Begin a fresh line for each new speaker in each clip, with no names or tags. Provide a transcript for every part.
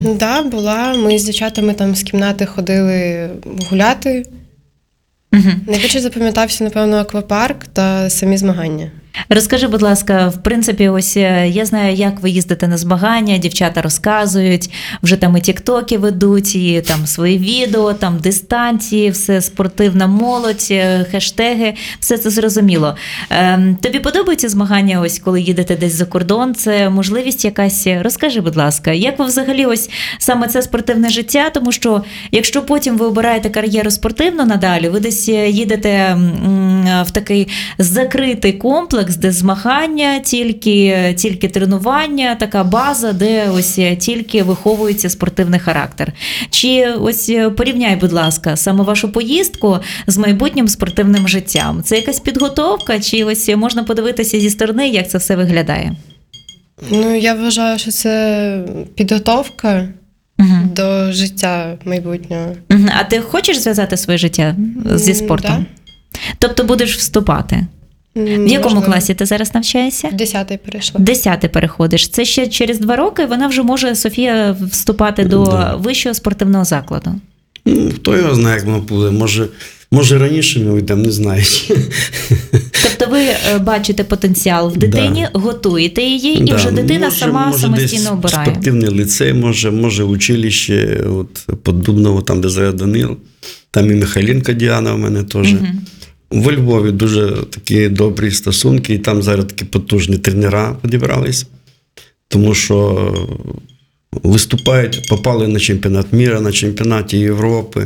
Да, була. Ми з дівчатами там з кімнати ходили гуляти.
Угу.
Найбільше запам'ятався, напевно, аквапарк та самі змагання.
Розкажи, будь ласка, в принципі, ось я знаю, як ви їздите на змагання, дівчата розказують, вже там і тіктоки ведуть, і там свої відео, там дистанції, все спортивна молодь, хештеги, все це зрозуміло. Тобі подобаються змагання, ось коли їдете десь за кордон? Це можливість якась? Розкажи, будь ласка, як ви взагалі ось саме це спортивне життя? Тому що якщо потім ви обираєте кар'єру спортивну надалі, ви десь їдете в такий закритий комплекс, де змагання, тільки тренування, така база, де ось тільки виховується спортивний характер. Чи ось порівняй, будь ласка, саме вашу поїздку з майбутнім спортивним життям? Це якась підготовка, чи ось можна подивитися зі сторони, як це все виглядає?
Ну, я вважаю, що це підготовка до життя майбутнього.
А ти хочеш зв'язати своє життя зі спортом?
Да.
Тобто будеш вступати? В якому класі ти зараз навчаєшся?
В 10-й перейшла.
10-й переходиш. Це ще через 2 роки вона вже може, Софія, вступати до вищого спортивного закладу.
Хто його знає, як воно буде. Може раніше ми йдемо, не знаю.
Тобто ви бачите потенціал в дитині, готуєте її, і вже дитина сама самостійно обирає.
Спортивний ліцей, може училище, от Поддубного, там, де зараз Данил. Там і Михайлінка Діана у мене теж. У Львові дуже такі добрі стосунки, і там зараз такі потужні тренера підібрались, тому що виступають, попали на чемпіонат міра, на чемпіонаті Європи.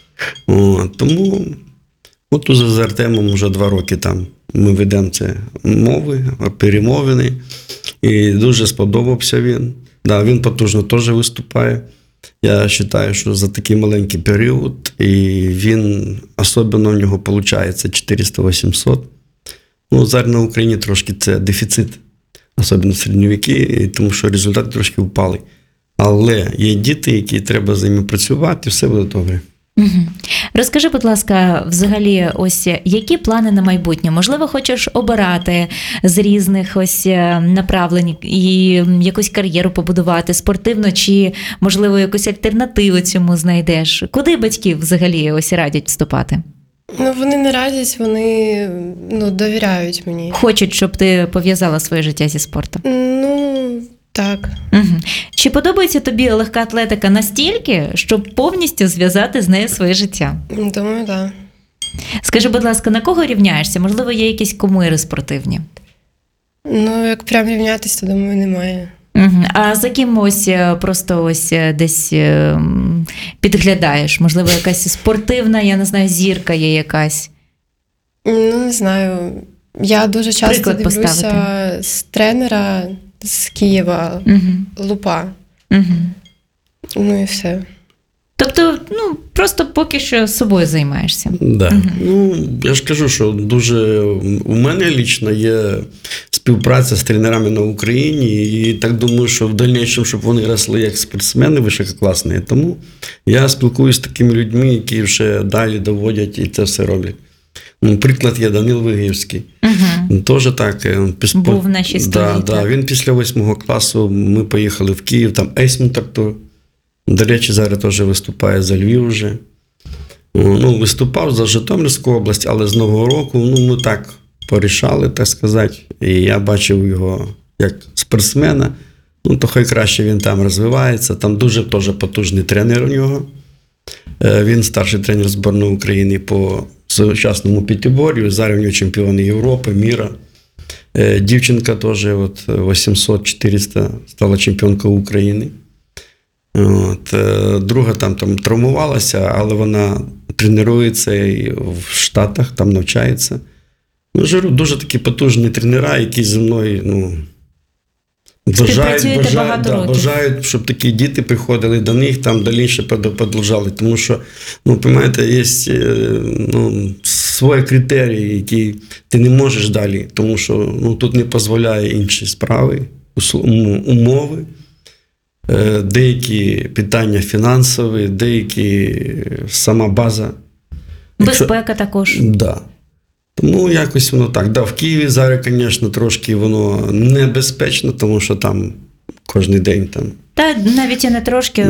Тому от уже з Артемом вже 2 роки там ми ведемо це мови, перемовини, і дуже сподобався він. Да, він потужно теж виступає. Я вважаю, що за такий маленький період, і він, особливо у нього виходить 400-800. Ну, зараз на Україні трошки це дефіцит, особливо середньовіки, тому що результати трошки впали. Але є діти, які треба з ними працювати, і все буде добре.
Розкажи, будь ласка, взагалі, ось які плани на майбутнє? Можливо, хочеш обирати з різних ось направлень і якусь кар'єру побудувати спортивно, чи, можливо, якусь альтернативу цьому знайдеш? Куди батьки взагалі ось радять вступати?
Ну, вони не радять, вони довіряють мені.
Хочуть, щоб ти пов'язала своє життя зі спортом?
Ну, так.
Чи подобається тобі легка атлетика настільки, щоб повністю зв'язати з нею своє життя?
Думаю, так.
Скажи, будь ласка, на кого рівняєшся? Можливо, є якісь кумири спортивні?
Ну, як прям рівнятися, то, думаю, немає.
А за ким ось просто ось десь підглядаєш? Можливо, якась спортивна, я не знаю, зірка є якась?
Ну, не знаю. Я дуже часто
Приклад
дивлюся
поставити.
з тренера з Києва, Лупа. Ну і все.
Тобто, просто поки що собою займаєшся.
Да. Ну, я ж кажу, що дуже у мене лічно є співпраця з тренерами на Україні, і так думаю, що в дальнішому, щоб вони росли як спортсмени висококласні. Тому я спілкуюся з такими людьми, які вже далі доводять і це все роблять. Приклад є Данил Вигівський. Теж так.
Був в нашій студії.
Да. Він після 8 класу, ми поїхали в Київ, там Ейсмінтактор. До речі, зараз теж виступає за Львів вже. Виступав за Житомирську область, але з Нового року ми так порішали, так сказати. І я бачив його як спортсмена. То хай краще він там розвивається. Там дуже теж потужний тренер у нього. Він старший тренер збірної України по сучасному п'ятибор'ю. Зараз у нього чемпіон Європи, міра. Дівчинка теж 800-400 стала чемпіонкою України. Друга там травмувалася, але вона тренується і в Штатах, там навчається. Дуже такі потужні тренера, які зі мною бажають, щоб такі діти приходили до них, там далі продовжали. Тому що, розумієте, є свої критерії, які ти не можеш далі, тому що тут не дозволяє інші справи, умови. Деякі питання фінансові, деякі сама база.
Безпека також.
Да. Тому якось воно так. Да, в Києві зараз, звісно, трошки воно небезпечно, тому що там кожен день там.
Та навіть і не трошки.